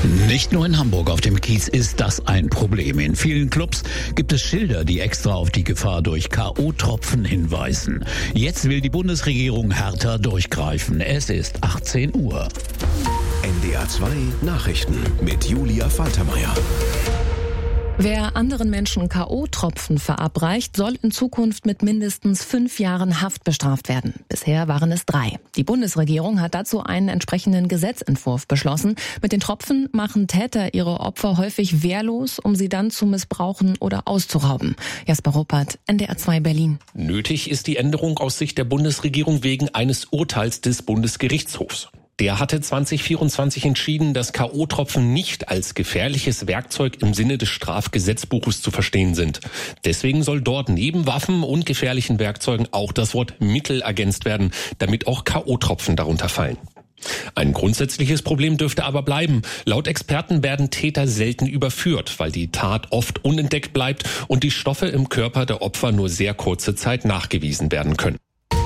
Nicht nur in Hamburg auf dem Kiez ist das ein Problem. In vielen Clubs gibt es Schilder, die extra auf die Gefahr durch K.O.-Tropfen hinweisen. Jetzt will die Bundesregierung härter durchgreifen. Es ist 18 Uhr. NDR 2 Nachrichten mit Julia Faltermeier. Wer anderen Menschen K.O.-Tropfen verabreicht, soll in Zukunft mit mindestens 5 Jahren Haft bestraft werden. Bisher waren es 3. Die Bundesregierung hat dazu einen entsprechenden Gesetzentwurf beschlossen. Mit den Tropfen machen Täter ihre Opfer häufig wehrlos, um sie dann zu missbrauchen oder auszurauben. Jasper Ruppert, NDR 2 Berlin. Nötig ist die Änderung aus Sicht der Bundesregierung wegen eines Urteils des Bundesgerichtshofs. Der hatte 2024 entschieden, dass K.O.-Tropfen nicht als gefährliches Werkzeug im Sinne des Strafgesetzbuches zu verstehen sind. Deswegen soll dort neben Waffen und gefährlichen Werkzeugen auch das Wort Mittel ergänzt werden, damit auch K.O.-Tropfen darunter fallen. Ein grundsätzliches Problem dürfte aber bleiben. Laut Experten werden Täter selten überführt, weil die Tat oft unentdeckt bleibt und die Stoffe im Körper der Opfer nur sehr kurze Zeit nachgewiesen werden können.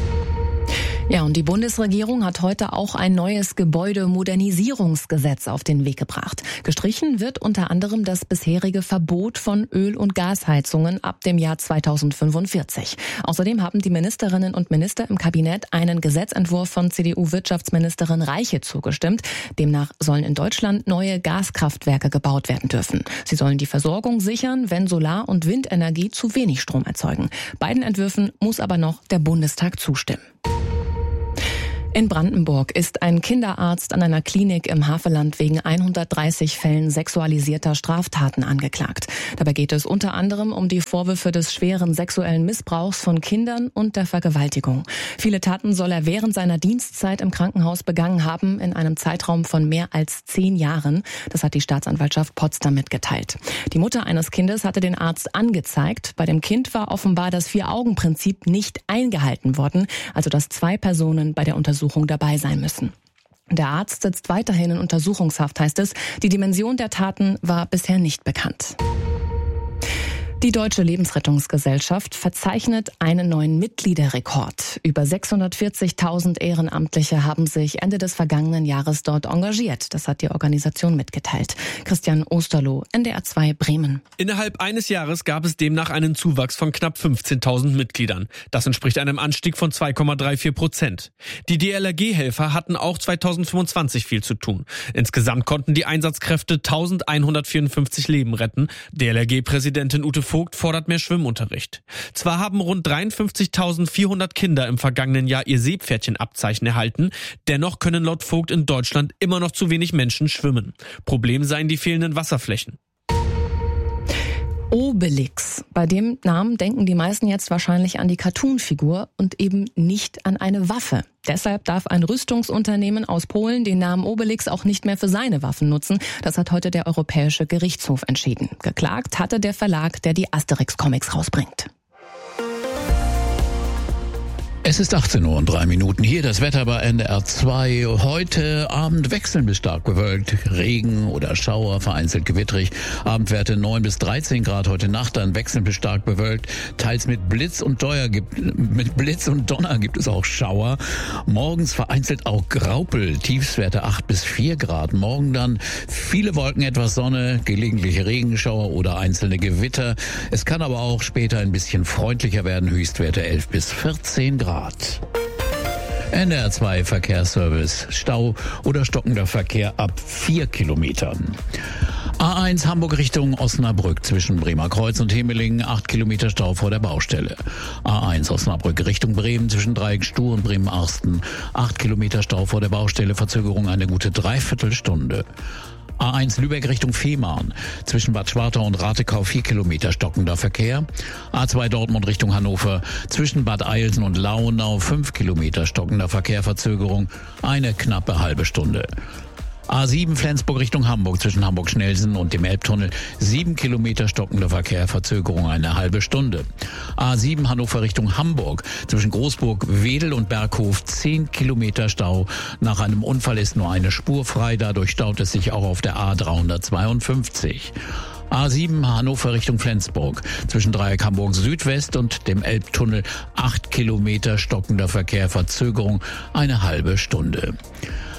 Ja, und die Bundesregierung hat heute auch ein neues Gebäudemodernisierungsgesetz auf den Weg gebracht. Gestrichen wird unter anderem das bisherige Verbot von Öl- und Gasheizungen ab dem Jahr 2045. Außerdem haben die Ministerinnen und Minister im Kabinett einen Gesetzentwurf von CDU-Wirtschaftsministerin Reiche zugestimmt. Demnach sollen in Deutschland neue Gaskraftwerke gebaut werden dürfen. Sie sollen die Versorgung sichern, wenn Solar- und Windenergie zu wenig Strom erzeugen. Beiden Entwürfen muss aber noch der Bundestag zustimmen. In Brandenburg ist ein Kinderarzt an einer Klinik im Havelland wegen 130 Fällen sexualisierter Straftaten angeklagt. Dabei geht es unter anderem um die Vorwürfe des schweren sexuellen Missbrauchs von Kindern und der Vergewaltigung. Viele Taten soll er während seiner Dienstzeit im Krankenhaus begangen haben, in einem Zeitraum von mehr als 10 Jahren. Das hat die Staatsanwaltschaft Potsdam mitgeteilt. Die Mutter eines Kindes hatte den Arzt angezeigt. Bei dem Kind war offenbar das 4-Augen-Prinzip nicht eingehalten worden, also dass 2 Personen bei der Untersuchung dabei sein müssen. Der Arzt sitzt weiterhin in Untersuchungshaft, heißt es. Die Dimension der Taten war bisher nicht bekannt. Die Deutsche Lebensrettungsgesellschaft verzeichnet einen neuen Mitgliederrekord. Über 640.000 Ehrenamtliche haben sich Ende des vergangenen Jahres dort engagiert. Das hat die Organisation mitgeteilt. Christian Osterloh, NDR 2 Bremen. Innerhalb eines Jahres gab es demnach einen Zuwachs von knapp 15.000 Mitgliedern. Das entspricht einem Anstieg von 2,34%. Die DLRG-Helfer hatten auch 2025 viel zu tun. Insgesamt konnten die Einsatzkräfte 1.154 Leben retten. DLRG-Präsidentin Ute Vogt fordert mehr Schwimmunterricht. Zwar haben rund 53.400 Kinder im vergangenen Jahr ihr Seepferdchenabzeichen erhalten, dennoch können laut Vogt in Deutschland immer noch zu wenig Menschen schwimmen. Problem seien die fehlenden Wasserflächen. Obelix. Bei dem Namen denken die meisten jetzt wahrscheinlich an die Cartoon-Figur und eben nicht an eine Waffe. Deshalb darf ein Rüstungsunternehmen aus Polen den Namen Obelix auch nicht mehr für seine Waffen nutzen. Das hat heute der Europäische Gerichtshof entschieden. Geklagt hatte der Verlag, der die Asterix-Comics rausbringt. Es ist 18:03 Uhr. Hier das Wetter bei NDR 2. Heute Abend wechselnd bis stark bewölkt. Regen oder Schauer, vereinzelt gewittrig. Abendwerte 9 bis 13 Grad. Heute Nacht dann wechselnd bis stark bewölkt. Teils mit Blitz und Donner gibt es auch Schauer. Morgens vereinzelt auch Graupel. Tiefstwerte 8 bis 4 Grad. Morgen dann viele Wolken, etwas Sonne, gelegentliche Regenschauer oder einzelne Gewitter. Es kann aber auch später ein bisschen freundlicher werden. Höchstwerte 11 bis 14 Grad. NDR 2 Verkehrsservice. Stau oder stockender Verkehr ab 4 Kilometern. A1 Hamburg Richtung Osnabrück zwischen Bremer Kreuz und Hemelingen 8 Kilometer Stau vor der Baustelle. A1 Osnabrück Richtung Bremen zwischen Dreieck Stuh und Bremen-Arsten 8 Kilometer Stau vor der Baustelle, Verzögerung eine gute Dreiviertelstunde. A1 Lübeck Richtung Fehmarn. Zwischen Bad Schwartau und Ratekau 4 Kilometer stockender Verkehr. A2 Dortmund Richtung Hannover. Zwischen Bad Eilsen und Launau 5 Kilometer stockender Verkehr, Verzögerung eine knappe halbe Stunde. A7 Flensburg Richtung Hamburg zwischen Hamburg-Schnellsen und dem Elbtunnel 7 Kilometer stockender Verkehr, Verzögerung eine halbe Stunde. A7 Hannover Richtung Hamburg zwischen Großburg, Wedel und Berghof 10 Kilometer Stau. Nach einem Unfall ist nur eine Spur frei, dadurch staut es sich auch auf der A352. A7 Hannover Richtung Flensburg zwischen Dreieck Hamburg Südwest und dem Elbtunnel 8 Kilometer stockender Verkehr, Verzögerung eine halbe Stunde.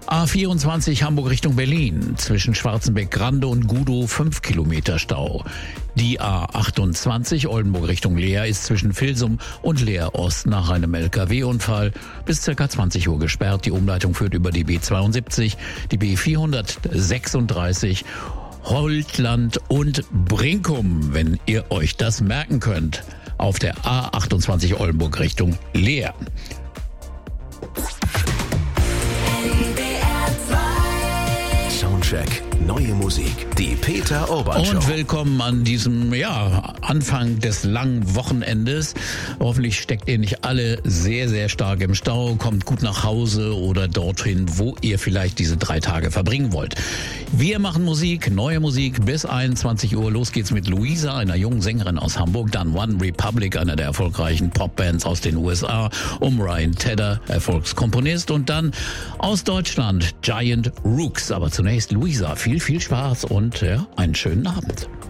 A24 Hamburg Richtung Berlin. Zwischen Schwarzenbeck-Grande und Gudow 5 Kilometer Stau. Die A28 Oldenburg Richtung Leer ist zwischen Vilsum und Leer Ost nach einem LKW-Unfall bis ca. 20 Uhr gesperrt. Die Umleitung führt über die B72, die B436, Holtland und Brinkum, wenn ihr euch das merken könnt. Auf der A28 Oldenburg Richtung Leer. Soundcheck. Neue Musik. Die Peter Urban Show. Und willkommen an diesem Anfang des langen Wochenendes. Hoffentlich steckt ihr nicht alle sehr, sehr stark im Stau. Kommt gut nach Hause oder dorthin, wo ihr vielleicht diese 3 Tage verbringen wollt. Wir machen Musik, neue Musik bis 21 Uhr. Los geht's mit Luisa, einer jungen Sängerin aus Hamburg. Dann One Republic, einer der erfolgreichen Popbands aus den USA. Ryan Tedder, Erfolgskomponist. Und dann aus Deutschland Giant Rooks. Aber zunächst Luisa. Viel Spaß und einen schönen Abend.